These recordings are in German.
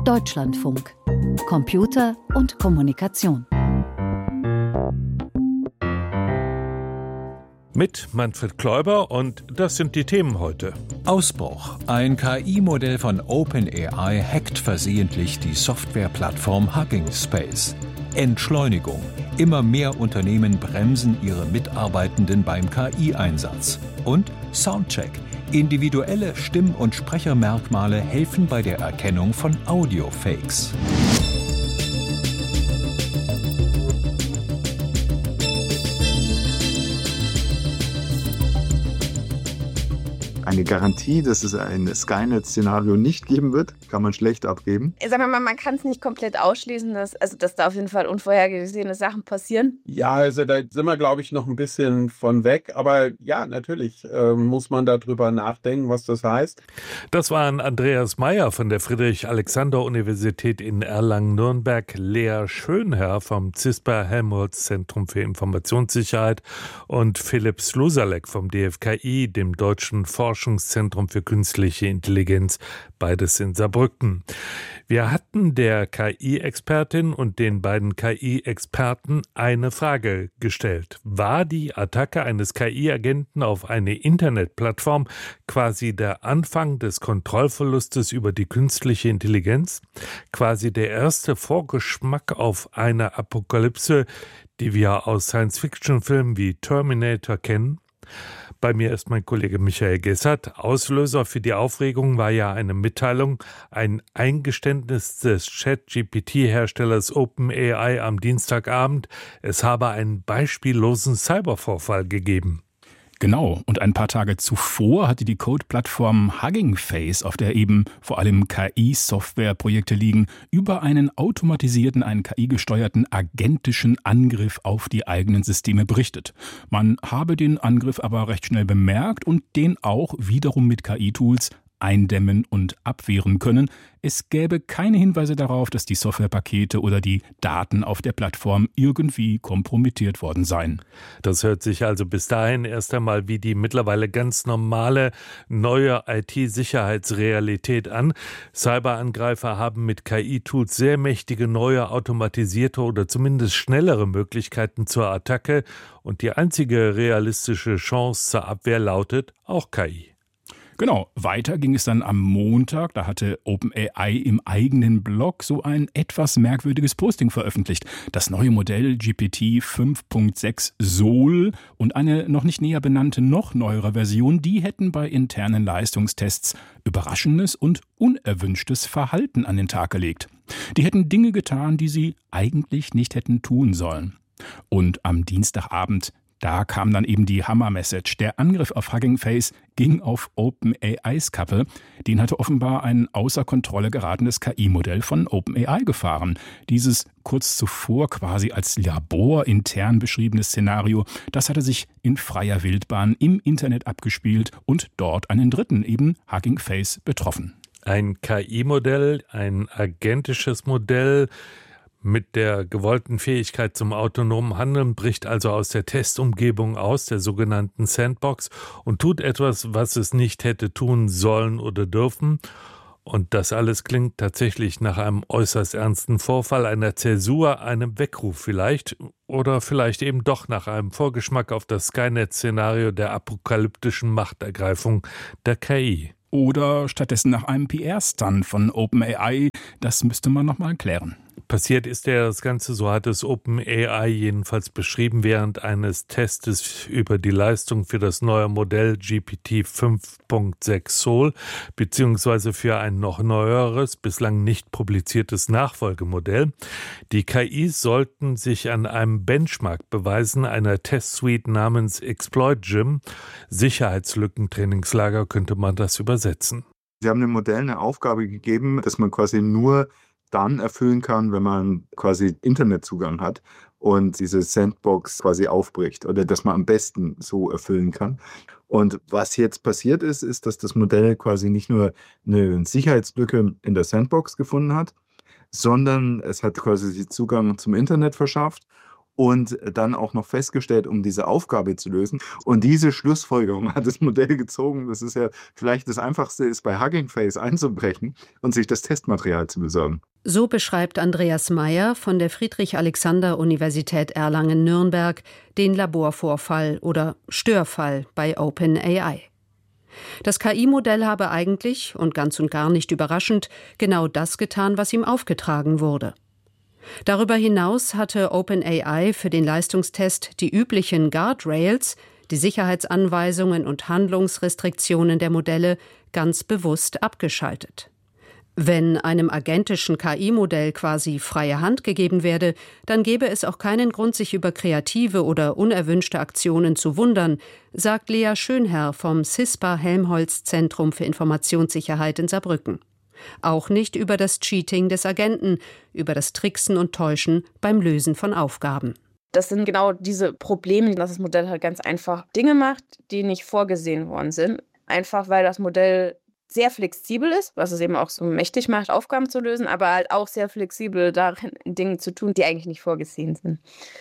Deutschlandfunk. Computer und Kommunikation. Mit Manfred Kläuber, und das sind die Themen heute. Ausbruch. Ein KI-Modell von OpenAI hackt versehentlich die Softwareplattform Hugging Space. Entschleunigung. Immer mehr Unternehmen bremsen ihre Mitarbeitenden beim KI-Einsatz. Und Soundcheck. Individuelle Stimm- und Sprechermerkmale helfen bei der Erkennung von Audio-Fakes. Eine Garantie, dass es ein Skynet-Szenario nicht geben wird, kann man schlecht abgeben. Sagen wir mal, man kann es nicht komplett ausschließen, dass da auf jeden Fall unvorhergesehene Sachen passieren. Ja, also da sind wir, glaube ich, noch ein bisschen von weg. Aber ja, natürlich muss man darüber nachdenken, was das heißt. Das waren Andreas Meyer von der Friedrich-Alexander-Universität in Erlangen-Nürnberg, Lea Schönherr vom CISPA-Helmholtz-Zentrum für Informationssicherheit und Philipp Slusalek vom DFKI, dem Deutschen Forschungszentrum für künstliche Intelligenz, beides in Saarbrücken. Wir hatten der KI-Expertin und den beiden KI-Experten eine Frage gestellt. War die Attacke eines KI-Agenten auf eine Internetplattform quasi der Anfang des Kontrollverlustes über die künstliche Intelligenz? Quasi der erste Vorgeschmack auf eine Apokalypse, die wir aus Science-Fiction-Filmen wie Terminator kennen? Bei mir ist mein Kollege Michael Gessert. Auslöser für die Aufregung war ja eine Mitteilung, ein Eingeständnis des Chat-GPT-Herstellers OpenAI am Dienstagabend. Es habe einen beispiellosen Cybervorfall gegeben. Genau, und ein paar Tage zuvor hatte die Code-Plattform Hugging Face, auf der eben vor allem KI-Software-Projekte liegen, über einen automatisierten, einen KI-gesteuerten agentischen Angriff auf die eigenen Systeme berichtet. Man habe den Angriff aber recht schnell bemerkt und den auch wiederum mit KI-Tools eindämmen und abwehren können. Es gäbe keine Hinweise darauf, dass die Softwarepakete oder die Daten auf der Plattform irgendwie kompromittiert worden seien. Das hört sich also bis dahin erst einmal wie die mittlerweile ganz normale neue IT-Sicherheitsrealität an. Cyberangreifer haben mit KI-Tools sehr mächtige neue automatisierte oder zumindest schnellere Möglichkeiten zur Attacke, und die einzige realistische Chance zur Abwehr lautet auch KI. Genau, weiter ging es dann am Montag. Da hatte OpenAI im eigenen Blog so ein etwas merkwürdiges Posting veröffentlicht. Das neue Modell GPT 5.6 Sol und eine noch nicht näher benannte, noch neuere Version, die hätten bei internen Leistungstests überraschendes und unerwünschtes Verhalten an den Tag gelegt. Die hätten Dinge getan, die sie eigentlich nicht hätten tun sollen. Und am Dienstagabend, da kam dann eben die Hammer-Message. Der Angriff auf Hugging Face ging auf OpenAIs Kappe. Den hatte offenbar ein außer Kontrolle geratenes KI-Modell von OpenAI gefahren. Dieses kurz zuvor quasi als laborintern beschriebene Szenario, das hatte sich in freier Wildbahn im Internet abgespielt und dort einen Dritten, eben Hugging Face, betroffen. Ein KI-Modell, ein agentisches Modell mit der gewollten Fähigkeit zum autonomen Handeln, bricht also aus der Testumgebung aus, der sogenannten Sandbox, und tut etwas, was es nicht hätte tun sollen oder dürfen. Und das alles klingt tatsächlich nach einem äußerst ernsten Vorfall, einer Zäsur, einem Weckruf vielleicht, oder vielleicht eben doch nach einem Vorgeschmack auf das Skynet-Szenario der apokalyptischen Machtergreifung der KI. Oder stattdessen nach einem PR-Stunt von OpenAI, das müsste man nochmal klären. Passiert ist ja das Ganze, so hat es OpenAI jedenfalls beschrieben, während eines Testes über die Leistung für das neue Modell GPT 5.6 Sol beziehungsweise für ein noch neueres, bislang nicht publiziertes Nachfolgemodell. Die KIs sollten sich an einem Benchmark beweisen, einer Testsuite namens Exploit Gym. Sicherheitslückentrainingslager könnte man das übersetzen. Sie haben dem Modell eine Aufgabe gegeben, dass man quasi nur dann erfüllen kann, wenn man quasi Internetzugang hat und diese Sandbox quasi aufbricht, oder dass man am besten so erfüllen kann. Und was jetzt passiert ist, ist, dass das Modell quasi nicht nur eine Sicherheitslücke in der Sandbox gefunden hat, sondern es hat quasi Zugang zum Internet verschafft und dann auch noch festgestellt, um diese Aufgabe zu lösen. Und diese Schlussfolgerung hat das Modell gezogen, dass es ja vielleicht das Einfachste ist, bei Hugging Face einzubrechen und sich das Testmaterial zu besorgen. So beschreibt Andreas Meier von der Friedrich-Alexander-Universität Erlangen-Nürnberg den Laborvorfall oder Störfall bei OpenAI. Das KI-Modell habe eigentlich, und ganz und gar nicht überraschend, genau das getan, was ihm aufgetragen wurde. Darüber hinaus hatte OpenAI für den Leistungstest die üblichen Guardrails, die Sicherheitsanweisungen und Handlungsrestriktionen der Modelle, ganz bewusst abgeschaltet. Wenn einem agentischen KI-Modell quasi freie Hand gegeben werde, dann gäbe es auch keinen Grund, sich über kreative oder unerwünschte Aktionen zu wundern, sagt Lea Schönherr vom CISPA-Helmholtz-Zentrum für Informationssicherheit in Saarbrücken. Auch nicht über das Cheating des Agenten, über das Tricksen und Täuschen beim Lösen von Aufgaben. Das sind genau diese Probleme, dass das Modell halt ganz einfach Dinge macht, die nicht vorgesehen worden sind. Einfach weil das Modell sehr flexibel ist, was es eben auch so mächtig macht, Aufgaben zu lösen, aber halt auch sehr flexibel darin, Dinge zu tun, die eigentlich nicht vorgesehen sind.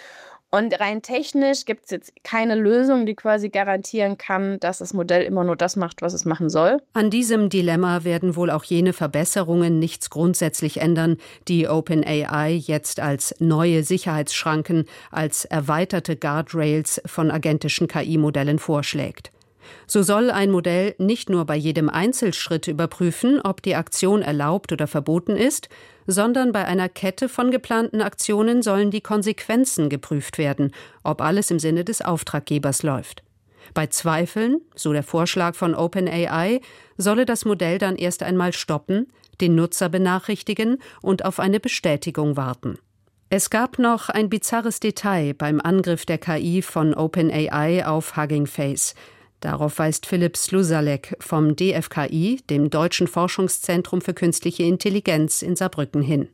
Und rein technisch gibt es jetzt keine Lösung, die quasi garantieren kann, dass das Modell immer nur das macht, was es machen soll. An diesem Dilemma werden wohl auch jene Verbesserungen nichts grundsätzlich ändern, die OpenAI jetzt als neue Sicherheitsschranken, als erweiterte Guardrails von agentischen KI-Modellen vorschlägt. So soll ein Modell nicht nur bei jedem Einzelschritt überprüfen, ob die Aktion erlaubt oder verboten ist, sondern bei einer Kette von geplanten Aktionen sollen die Konsequenzen geprüft werden, ob alles im Sinne des Auftraggebers läuft. Bei Zweifeln, so der Vorschlag von OpenAI, solle das Modell dann erst einmal stoppen, den Nutzer benachrichtigen und auf eine Bestätigung warten. Es gab noch ein bizarres Detail beim Angriff der KI von OpenAI auf Hugging Face. Darauf weist Philipp Slusalek vom DFKI, dem Deutschen Forschungszentrum für Künstliche Intelligenz in Saarbrücken, hin.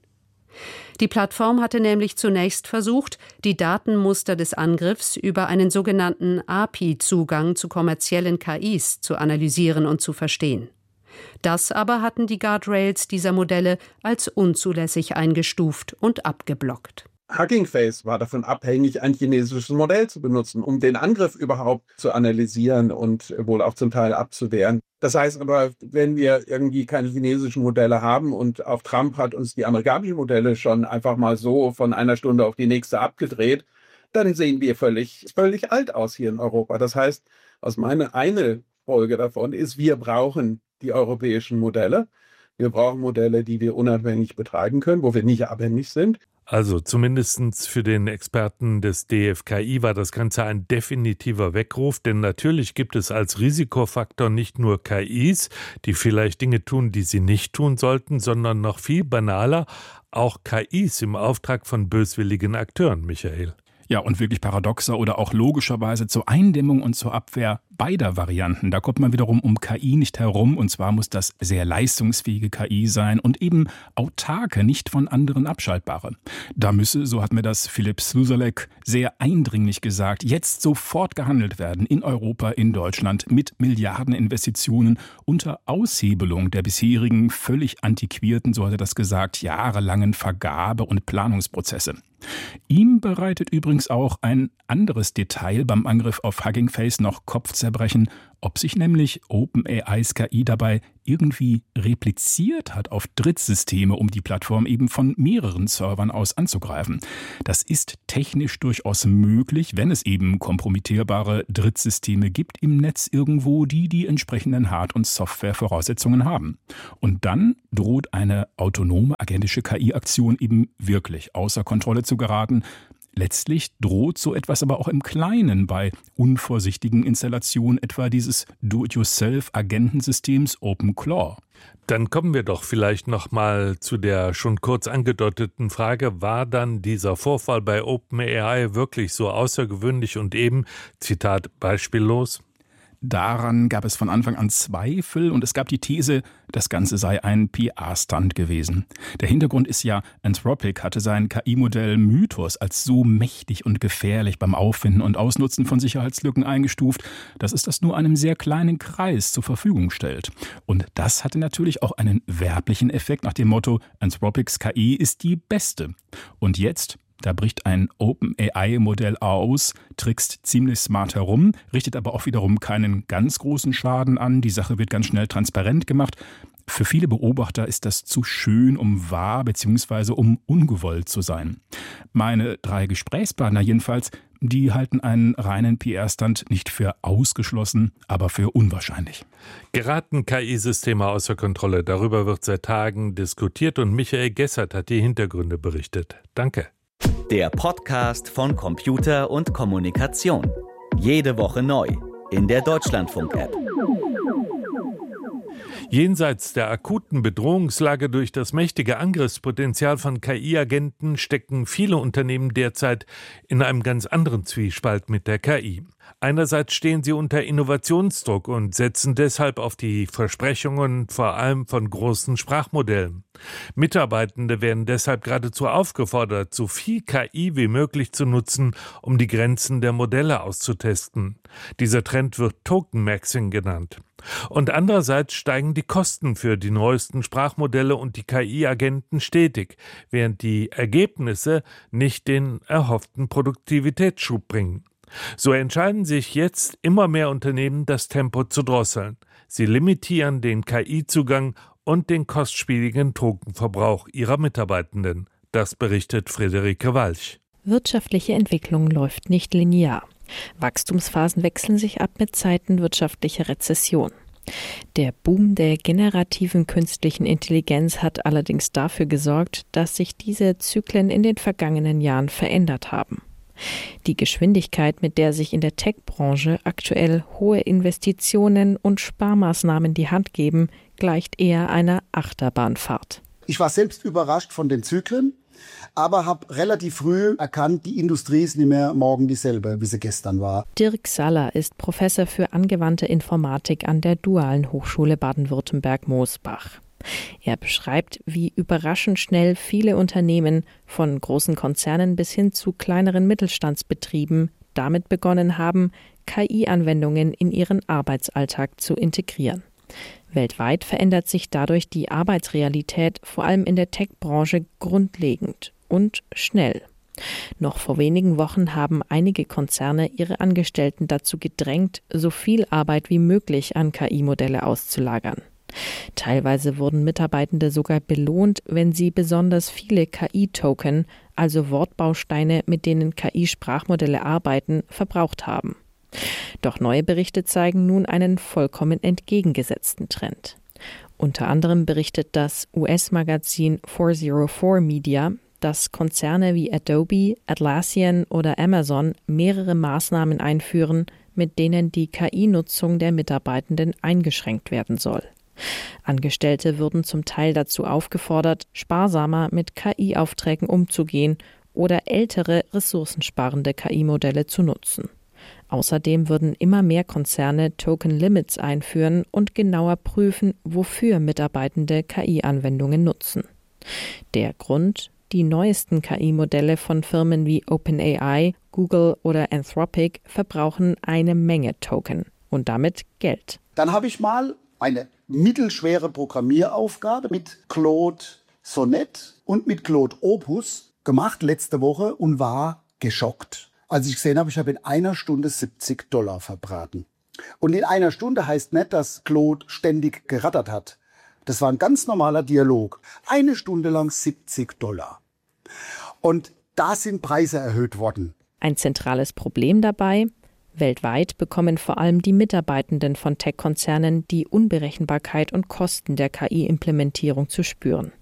Die Plattform hatte nämlich zunächst versucht, die Datenmuster des Angriffs über einen sogenannten API-Zugang zu kommerziellen KIs zu analysieren und zu verstehen. Das aber hatten die Guardrails dieser Modelle als unzulässig eingestuft und abgeblockt. Hugging Face war davon abhängig, ein chinesisches Modell zu benutzen, um den Angriff überhaupt zu analysieren und wohl auch zum Teil abzuwehren. Das heißt aber, wenn wir irgendwie keine chinesischen Modelle haben und auch Trump hat uns die amerikanischen Modelle schon einfach mal so von einer Stunde auf die nächste abgedreht, dann sehen wir völlig alt aus hier in Europa. Das heißt, eine Folge davon ist, wir brauchen die europäischen Modelle. Wir brauchen Modelle, die wir unabhängig betreiben können, wo wir nicht abhängig sind. Also zumindest für den Experten des DFKI war das Ganze ein definitiver Weckruf, denn natürlich gibt es als Risikofaktor nicht nur KIs, die vielleicht Dinge tun, die sie nicht tun sollten, sondern noch viel banaler, auch KIs im Auftrag von böswilligen Akteuren, Michael. Ja, und wirklich paradoxer oder auch logischerweise zur Eindämmung und zur Abwehr beider Varianten. Da kommt man wiederum um KI nicht herum, und zwar muss das sehr leistungsfähige KI sein und eben autarke, nicht von anderen abschaltbare. Da müsse, so hat mir das Philipp Slusalek sehr eindringlich gesagt, jetzt sofort gehandelt werden in Europa, in Deutschland mit Milliardeninvestitionen unter Aushebelung der bisherigen völlig antiquierten, so hat er das gesagt, jahrelangen Vergabe- und Planungsprozesse. Ihm bereitet übrigens auch ein anderes Detail beim Angriff auf Hugging Face noch Kopfzerbrechen, ob sich nämlich OpenAIs KI dabei irgendwie repliziert hat auf Drittsysteme, um die Plattform eben von mehreren Servern aus anzugreifen. Das ist technisch durchaus möglich, wenn es eben kompromittierbare Drittsysteme gibt im Netz irgendwo, die entsprechenden Hard- und Softwarevoraussetzungen haben. Und dann droht eine autonome agentische KI-Aktion eben wirklich außer Kontrolle zu geraten. Letztlich droht so etwas aber auch im Kleinen bei unvorsichtigen Installationen etwa dieses Do-it-yourself-Agentensystems OpenClaw. Dann kommen wir doch vielleicht noch mal zu der schon kurz angedeuteten Frage, war dann dieser Vorfall bei OpenAI wirklich so außergewöhnlich und eben, Zitat, beispiellos? Daran gab es von Anfang an Zweifel und es gab die These, das Ganze sei ein PR-Stunt gewesen. Der Hintergrund ist ja, Anthropic hatte sein KI-Modell Mythos als so mächtig und gefährlich beim Auffinden und Ausnutzen von Sicherheitslücken eingestuft, dass es das nur einem sehr kleinen Kreis zur Verfügung stellt. Und das hatte natürlich auch einen werblichen Effekt nach dem Motto, Anthropics KI ist die beste. Und jetzt Da bricht ein OpenAI-Modell aus, trickst ziemlich smart herum, richtet aber auch wiederum keinen ganz großen Schaden an. Die Sache wird ganz schnell transparent gemacht. Für viele Beobachter ist das zu schön, um wahr bzw. um ungewollt zu sein. Meine 3 Gesprächspartner jedenfalls, die halten einen reinen PR-Stunt nicht für ausgeschlossen, aber für unwahrscheinlich. Geraten KI-Systeme außer Kontrolle? Darüber wird seit Tagen diskutiert und Michael Gessert hat die Hintergründe berichtet. Danke. Der Podcast von Computer und Kommunikation. Jede Woche neu in der Deutschlandfunk-App. Jenseits der akuten Bedrohungslage durch das mächtige Angriffspotenzial von KI-Agenten stecken viele Unternehmen derzeit in einem ganz anderen Zwiespalt mit der KI. Einerseits stehen sie unter Innovationsdruck und setzen deshalb auf die Versprechungen vor allem von großen Sprachmodellen. Mitarbeitende werden deshalb geradezu aufgefordert, so viel KI wie möglich zu nutzen, um die Grenzen der Modelle auszutesten. Dieser Trend wird Token-Maxing genannt. Und andererseits steigen die Kosten für die neuesten Sprachmodelle und die KI-Agenten stetig, während die Ergebnisse nicht den erhofften Produktivitätsschub bringen. So entscheiden sich jetzt immer mehr Unternehmen, das Tempo zu drosseln. Sie limitieren den KI-Zugang und den kostspieligen Tokenverbrauch ihrer Mitarbeitenden. Das berichtet Friederike Walch. Wirtschaftliche Entwicklung läuft nicht linear. Wachstumsphasen wechseln sich ab mit Zeiten wirtschaftlicher Rezession. Der Boom der generativen künstlichen Intelligenz hat allerdings dafür gesorgt, dass sich diese Zyklen in den vergangenen Jahren verändert haben. Die Geschwindigkeit, mit der sich in der Tech-Branche aktuell hohe Investitionen und Sparmaßnahmen die Hand geben, gleicht eher einer Achterbahnfahrt. Ich war selbst überrascht von den Zyklen, aber habe relativ früh erkannt, die Industrie ist nicht mehr morgen dieselbe, wie sie gestern war. Dirk Saller ist Professor für angewandte Informatik an der Dualen Hochschule Baden-Württemberg-Moosbach. Er beschreibt, wie überraschend schnell viele Unternehmen, von großen Konzernen bis hin zu kleineren Mittelstandsbetrieben, damit begonnen haben, KI-Anwendungen in ihren Arbeitsalltag zu integrieren. Weltweit verändert sich dadurch die Arbeitsrealität, vor allem in der Tech-Branche, grundlegend und schnell. Noch vor wenigen Wochen haben einige Konzerne ihre Angestellten dazu gedrängt, so viel Arbeit wie möglich an KI-Modelle auszulagern. Teilweise wurden Mitarbeitende sogar belohnt, wenn sie besonders viele KI-Token, also Wortbausteine, mit denen KI-Sprachmodelle arbeiten, verbraucht haben. Doch neue Berichte zeigen nun einen vollkommen entgegengesetzten Trend. Unter anderem berichtet das US-Magazin 404 Media, dass Konzerne wie Adobe, Atlassian oder Amazon mehrere Maßnahmen einführen, mit denen die KI-Nutzung der Mitarbeitenden eingeschränkt werden soll. Angestellte würden zum Teil dazu aufgefordert, sparsamer mit KI-Aufträgen umzugehen oder ältere, ressourcensparende KI-Modelle zu nutzen. Außerdem würden immer mehr Konzerne Token-Limits einführen und genauer prüfen, wofür Mitarbeitende KI-Anwendungen nutzen. Der Grund? Die neuesten KI-Modelle von Firmen wie OpenAI, Google oder Anthropic verbrauchen eine Menge Token und damit Geld. Dann habe ich mal eine mittelschwere Programmieraufgabe mit Claude Sonnet und mit Claude Opus gemacht letzte Woche und war geschockt. Als ich gesehen habe, ich habe in einer Stunde $70 verbraten. Und in einer Stunde heißt nicht, dass Claude ständig gerattert hat. Das war ein ganz normaler Dialog. Eine Stunde lang $70. Und da sind Preise erhöht worden. Ein zentrales Problem dabei: weltweit bekommen vor allem die Mitarbeitenden von Tech-Konzernen die Unberechenbarkeit und Kosten der KI-Implementierung zu spüren.